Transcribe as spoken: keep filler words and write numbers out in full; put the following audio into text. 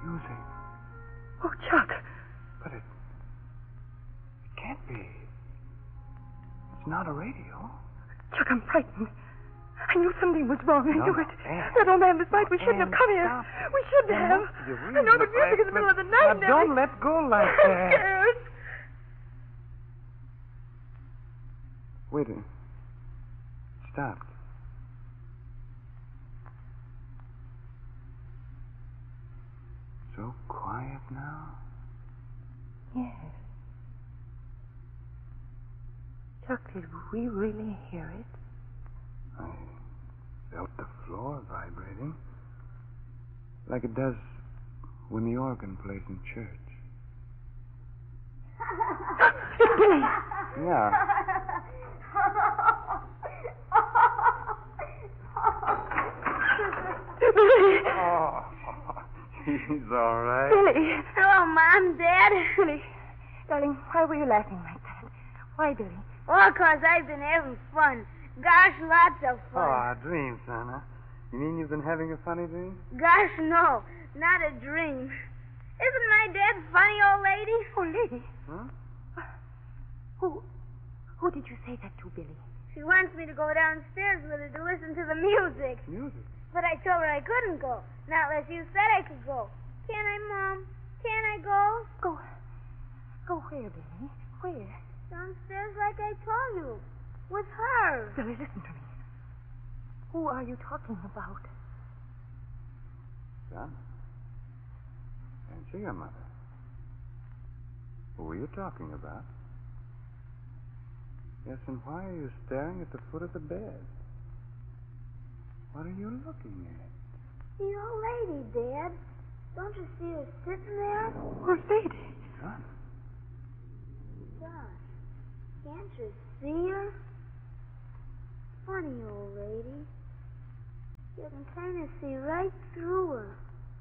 Music. Oh, Chuck. But it... It can't be. It's not a radio. Chuck, I'm frightened. I knew something was wrong. I No, knew no, it. Anne. That old man was right. We shouldn't Anne, have come here. stop. We shouldn't Now, have. you I reason know the the music is in the middle of the night. Now, don't let go like I'm that. scared. Wait a minute. Stopped. So quiet now. Yes. Chuck, did we really hear it? I felt the floor vibrating. Like it does when the organ plays in church. It's Billy. Yeah. Billy. Oh, he's all right. Billy. Hello, Mom, Dad. Billy. Darling, why were you laughing like that? Why, Billy? Well, 'cause I've been having fun. Gosh, lots of Oh, fun. a dream, son, huh? You mean you've been having a funny dream? Gosh, no. Not a dream. Isn't my dad funny, old lady? Oh, lady. Huh? Who, who did you say that to, Billy? She wants me to go downstairs with her to listen to the music. Music. But I told her I couldn't go. Not unless you said I could go. Can I, Mom? Can I go? Go. Go where, Billy? Where? Downstairs like I told you. With her. Billy, listen to me. Who are you talking about? Son? Answer your mother. Who are you talking about? Yes, and why are you staring at the foot of the bed? What are you looking at? The old lady, Dad. Don't you see her sitting there? Who's lady? Son. Gosh, can't you see her? Funny old lady. You can kind of see right through her.